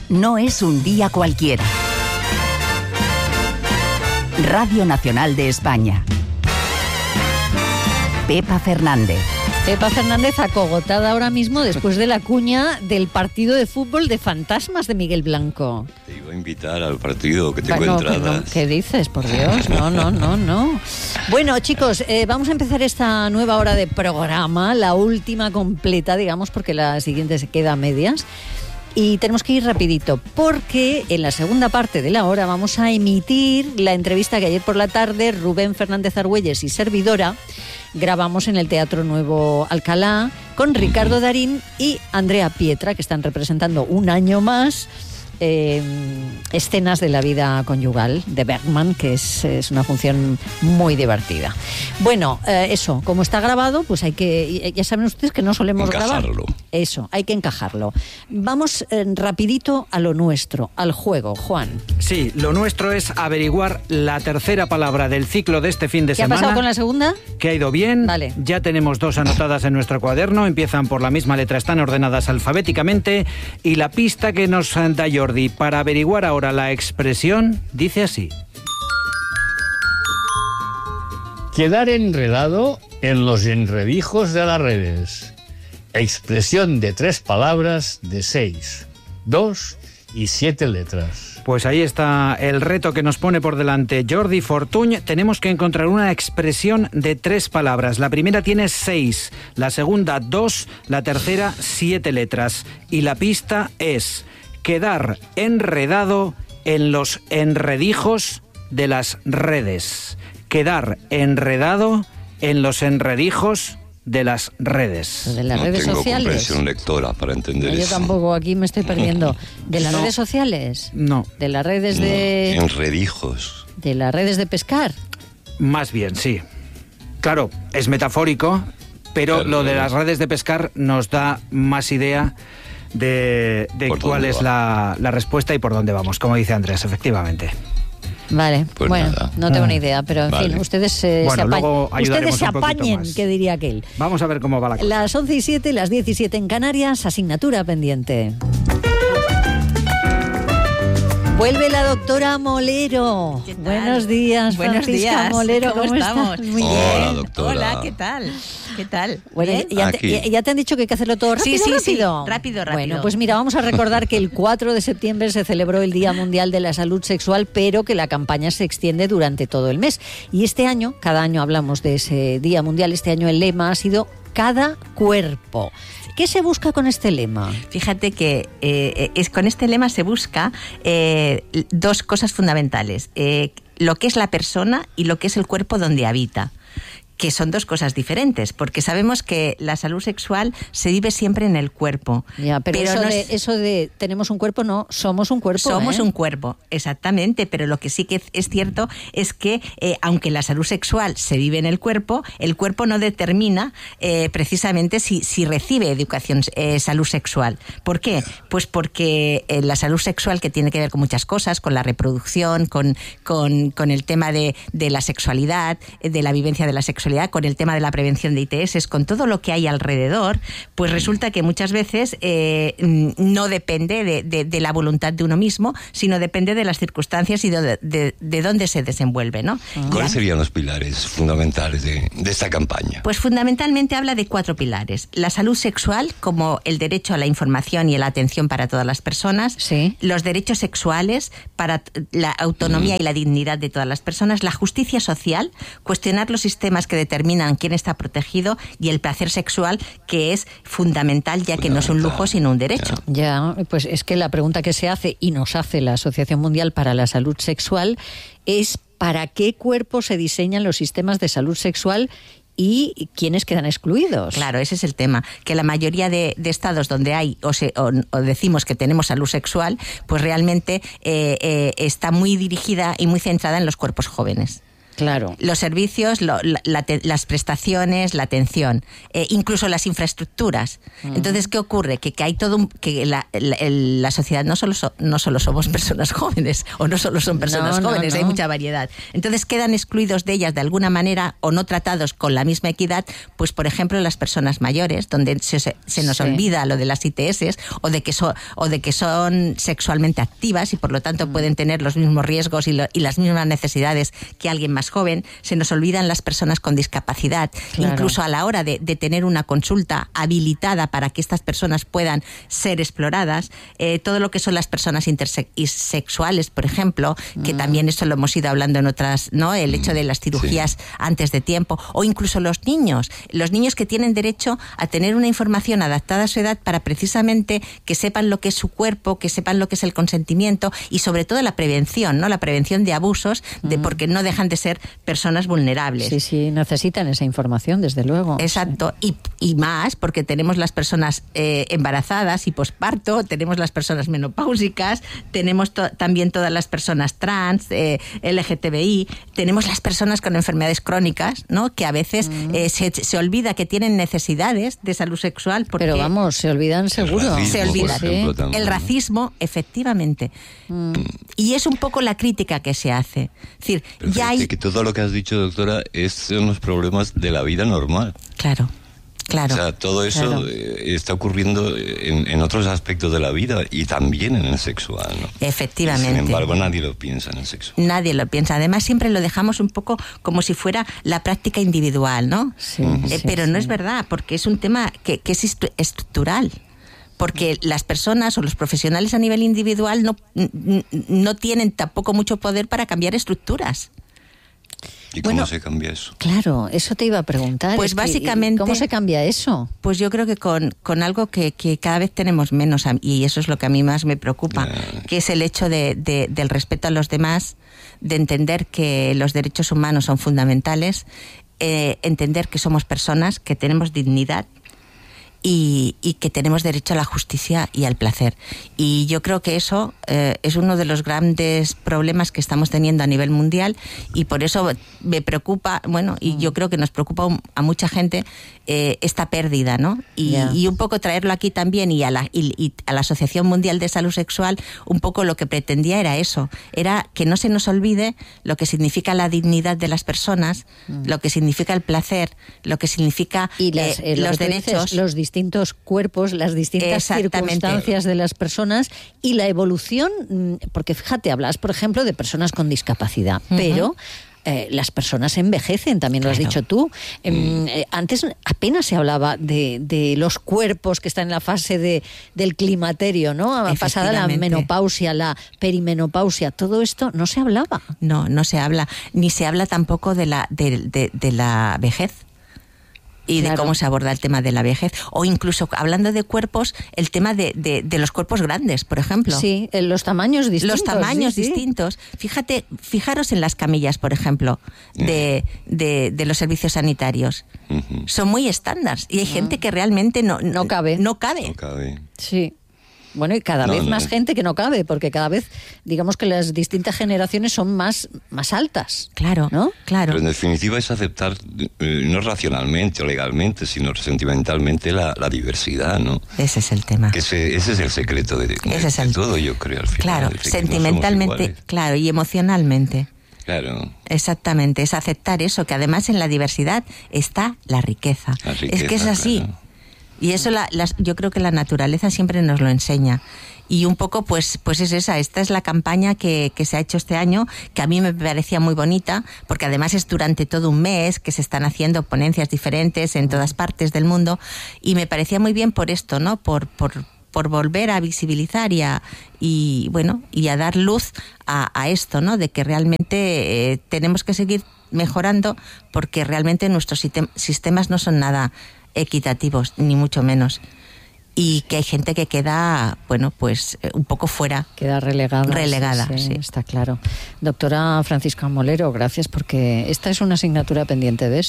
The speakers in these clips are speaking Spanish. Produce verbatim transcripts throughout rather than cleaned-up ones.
no es un día cualquiera. Radio Nacional de España. Pepa Fernández. Pepa Fernández acogotada ahora mismo después de la cuña del partido de fútbol de fantasmas de Miguel Blanco. Te iba a invitar al partido, que tengo bueno, entradas. No, ¿qué dices? Por Dios, no, no, no, no. Bueno, chicos, eh, vamos a empezar esta nueva hora de programa, la última completa, digamos, porque la siguiente se queda a medias. Y tenemos que ir rapidito, porque en la segunda parte de la hora vamos a emitir la entrevista que ayer por la tarde Rubén Fernández Argüelles y servidora grabamos en el Teatro Nuevo Alcalá con Ricardo Darín y Andrea Pietra, que están representando un año más eh, escenas de la vida conyugal de Bergman, que es, es una función muy divertida. Bueno, eh, eso, como está grabado, pues hay que, ya saben ustedes que no solemos encajarlo. grabar. Eso, hay que encajarlo. Vamos eh, rapidito a lo nuestro, al juego, Juan. Sí, lo nuestro es averiguar la tercera palabra del ciclo de este fin de ¿Qué semana. ha pasado con la segunda? Que ha ido bien. Vale. Ya tenemos dos anotadas en nuestro cuaderno. Empiezan por la misma letra, están ordenadas alfabéticamente. Y la pista que nos da Jordi para averiguar ahora la expresión dice así. Quedar enredado en los enredijos de las redes. Expresión de tres palabras de seis, dos y siete letras. Pues ahí está el reto que nos pone por delante Jordi Fortuny. Tenemos que encontrar una expresión de tres palabras. La primera tiene seis, la segunda dos, la tercera siete letras. Y la pista es quedar enredado en los enredijos de las redes. Quedar enredado en los enredijos de las redes. De las no redes tengo sociales. comprensión lectora para entender No, yo eso. tampoco, aquí me estoy perdiendo. ¿De las No. redes sociales? No. ¿De las redes de...? No, enredijos. ¿De las redes de pescar? Más bien, sí. Claro, es metafórico, pero Claro, lo de claro. las redes de pescar nos da más idea de, de ¿Por cuál dónde es va? la, la respuesta y por dónde vamos, como dice Andrés, efectivamente. Vale, Pues bueno, nada. no tengo ni idea, pero en Vale. fin, ustedes se, Bueno, se apañen. luego ayudaremos Ustedes se un poquito apañen, más. que diría aquel. Vamos a ver cómo va la cosa. Las once y siete, las diez y siete en Canarias, asignatura pendiente. Vuelve la doctora Molero. ¿Qué tal? Buenos días, Buenos Francisca días. Molero. ¿Cómo ¿Cómo, estamos? estás? Muy Hola, bien. doctora. Hola, ¿qué tal? ¿Qué tal? Bueno, ¿Bien? ya, te, Aquí. ya- ya te han dicho que hay que hacerlo todo rápido, Sí, sí, sí. rápido. Rápido, rápido. Bueno, pues mira, vamos a recordar que el cuatro de septiembre se celebró el Día Mundial de la Salud Sexual, pero que la campaña se extiende durante todo el mes. Y este año, cada año hablamos de ese Día Mundial, este año el lema ha sido cada cuerpo. ¿Qué se busca con este lema? Fíjate que eh, es, con este lema se busca eh, dos cosas fundamentales. Eh, lo que es la persona y lo que es el cuerpo donde habita, que son dos cosas diferentes, porque sabemos que la salud sexual se vive siempre en el cuerpo. Ya, pero, eso, no de, es- eso de tenemos un cuerpo, no, somos un cuerpo. Somos ¿eh? un cuerpo, exactamente, pero lo que sí que es cierto es que eh, aunque la salud sexual se vive en el cuerpo, el cuerpo no determina eh, precisamente si, si recibe educación eh, salud sexual. ¿Por qué? Pues porque eh, la salud sexual, que tiene que ver con muchas cosas, con la reproducción, con, con, con el tema de, de la sexualidad, eh, de la vivencia de la sexualidad, con el tema de la prevención de I T S, con todo lo que hay alrededor, pues resulta que muchas veces eh, no depende de, de, de la voluntad de uno mismo, sino depende de las circunstancias y de, de, de dónde se desenvuelve, ¿no? ¿Cuáles ¿Ya? serían los pilares fundamentales de, de esta campaña? Pues fundamentalmente habla de cuatro pilares. La salud sexual, como el derecho a la información y a la atención para todas las personas. Sí. Los derechos sexuales para la autonomía y la dignidad de todas las personas. La justicia social, cuestionar los sistemas que determinan quién está protegido, y el placer sexual, que es fundamental, ya que no es un lujo sino un derecho. Ya, pues es que la pregunta que se hace y nos hace la Asociación Mundial para la Salud Sexual es ¿para qué cuerpo se diseñan los sistemas de salud sexual y quiénes quedan excluidos? Claro, ese es el tema, que la mayoría de, de estados donde hay o, se, o, o decimos que tenemos salud sexual, pues realmente eh, eh, está muy dirigida y muy centrada en los cuerpos jóvenes. Claro. Los servicios, lo, la, la, las prestaciones, la atención, eh, incluso las infraestructuras. Uh-huh. Entonces, ¿qué ocurre? Que, que hay todo un, que la, la, la sociedad no solo, so, no solo somos personas jóvenes, o no solo son personas no, jóvenes, no, no. hay mucha variedad. Entonces, quedan excluidos de ellas de alguna manera o no tratados con la misma equidad, pues, por ejemplo, las personas mayores, donde se, se nos sí. olvida lo de las I T S o de que, so, o de que son sexualmente activas y, por lo tanto, uh-huh. pueden tener los mismos riesgos y, lo, y las mismas necesidades que alguien más joven. Se nos olvidan las personas con discapacidad, claro. incluso a la hora de, de tener una consulta habilitada para que estas personas puedan ser exploradas, eh, todo lo que son las personas intersexuales, por ejemplo, que mm. también eso lo hemos ido hablando en otras, ¿no? El hecho de las cirugías sí. antes de tiempo, o incluso los niños, los niños que tienen derecho a tener una información adaptada a su edad para precisamente que sepan lo que es su cuerpo, que sepan lo que es el consentimiento y sobre todo la prevención, ¿no? La prevención de abusos, de mm. porque no dejan de ser personas vulnerables. Sí, sí, necesitan esa información, desde luego. Exacto, sí. y, y más, porque tenemos las personas eh, embarazadas y posparto, tenemos las personas menopáusicas, tenemos to- también todas las personas trans, eh, L G T B I, tenemos las personas con enfermedades crónicas, ¿no? Que a veces mm. eh, se, se olvida que tienen necesidades de salud sexual. Porque Pero vamos, se olvidan seguro. El racismo, se olvida. por ejemplo, ¿sí? también. El racismo, efectivamente. Mm. Y es un poco la crítica que se hace. Es decir, Pero ya hay... que todo lo que has dicho, doctora, es, son los problemas de la vida normal. Claro. Claro, o sea, todo eso claro. eh, está ocurriendo en, en otros aspectos de la vida y también en el sexual, ¿no? Efectivamente. Y sin embargo, nadie lo piensa en el sexo. Nadie lo piensa. Además, siempre lo dejamos un poco como si fuera la práctica individual, ¿no? Sí, Uh-huh. sí, eh, pero sí. no es verdad, porque es un tema que, que es estu- estructural. Porque las personas o los profesionales a nivel individual no, n- no tienen tampoco mucho poder para cambiar estructuras. ¿Y cómo Bueno, se cambia eso? Claro, eso te iba a preguntar. Pues Es que, básicamente- ¿cómo se cambia eso? Pues yo creo que con, con algo que, que cada vez tenemos menos, a- y eso es lo que a mí más me preocupa, Yeah. que es el hecho de, de- del respeto a los demás, de entender que los derechos humanos son fundamentales, eh, entender que somos personas, que tenemos dignidad, Y, y que tenemos derecho a la justicia y al placer. Y yo creo que eso eh, es uno de los grandes problemas que estamos teniendo a nivel mundial, y por eso me preocupa, bueno, y yo creo que nos preocupa a mucha gente eh, esta pérdida, ¿no? Y, Yeah. y un poco traerlo aquí también, y a, la, y, y a la Asociación Mundial de Salud Sexual, un poco lo que pretendía era eso, era que no se nos olvide lo que significa la dignidad de las personas, mm. lo que significa el placer, lo que significa Y las, eh, eh, lo los que tú derechos. dices, los distintos cuerpos, las distintas Exactamente. circunstancias de las personas y la evolución, mm, porque fíjate, hablas, por ejemplo, de personas con discapacidad, Uh-huh. pero eh, las personas envejecen, también lo has Claro. dicho tú. Eh, eh, antes apenas se hablaba de, de los cuerpos que están en la fase de, del climaterio, ¿no? Pasada la Efectivamente. menopausia, la perimenopausia, todo esto no se hablaba. No, no se habla, ni se habla tampoco de la, de, de, de la vejez. Y Claro. de cómo se aborda el tema de la vejez. O incluso, hablando de cuerpos, el tema de, de, de los cuerpos grandes, por ejemplo. Sí, eh, los tamaños distintos. Los tamaños sí, sí. distintos. Fíjate, fijaros en las camillas, por ejemplo, de, de, de los servicios sanitarios. Uh-huh. Son muy estándar y hay gente que realmente no, No cabe. No cabe. No cabe. Sí. Bueno, y cada No, vez no. más gente que no cabe, porque cada vez, digamos que las distintas generaciones son más, más altas. Claro, ¿No? claro. Pero en definitiva es aceptar, eh, no racionalmente o legalmente, sino sentimentalmente la, la diversidad, ¿no? Ese es el tema. Que ese, ese es el secreto de, de- Ese es de el- todo, yo creo, al final. Claro, de que no somos sentimentalmente, iguales. claro, y emocionalmente. Claro. Exactamente, es aceptar eso, que además en la diversidad está la riqueza. La es que es riqueza, así. claro. Y eso la, las- yo creo que la naturaleza siempre nos lo enseña. Y un poco, pues, pues es esa. Esta es la campaña que, que se ha hecho este año, que a mí me parecía muy bonita, porque además es durante todo un mes que se están haciendo ponencias diferentes en todas partes del mundo, y me parecía muy bien por esto, ¿no? Por, por, por volver a visibilizar y a, y, bueno, y a dar luz a, a esto, ¿no? De que realmente eh, tenemos que seguir mejorando, porque realmente nuestros sitem- sistemas no son nada equitativos, ni mucho menos. Y que hay gente que queda, bueno, pues eh, un poco fuera. Queda relegada. Relegada, sí, sí, sí. está claro. Doctora Francisca Molero, gracias, porque esta es una asignatura pendiente, ¿ves?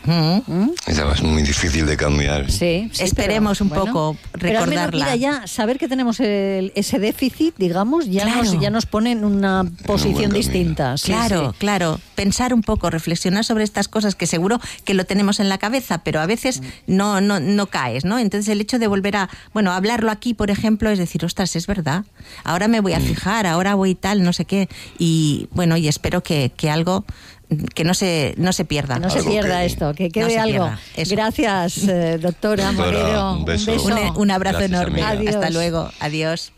Mm. ¿Mm? Esa es muy difícil de cambiar. Sí, sí, Esperemos pero, un bueno, poco pero al menos, recordarla. mira, ya saber que tenemos el- ese déficit, digamos, ya, Claro. nos, ya nos pone en una posición camino. distinta. Sí, Claro, sí. claro. Pensar un poco, reflexionar sobre estas cosas que seguro que lo tenemos en la cabeza, pero a veces no, no, no caes, ¿no? Entonces el hecho de volver a, bueno, hablarlo aquí, por ejemplo, es decir, ostras, es verdad. Ahora me voy a fijar, ahora voy tal, no sé qué. Y bueno, y espero que, que algo que no se, no se pierda. Que no se Algo pierda que- esto, que no quede se algo. pierda, eso. Gracias, eh, doctora Doctora, Morero. un beso. Un, un abrazo Gracias, enorme. amiga. Adiós. Hasta luego. Adiós.